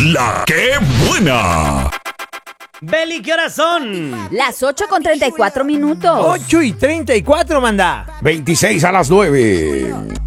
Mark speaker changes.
Speaker 1: La que buena.
Speaker 2: Beli, ¿qué horas son?
Speaker 3: Las 8:34 minutos.
Speaker 4: 8:34, manda.
Speaker 1: 26 a las 9.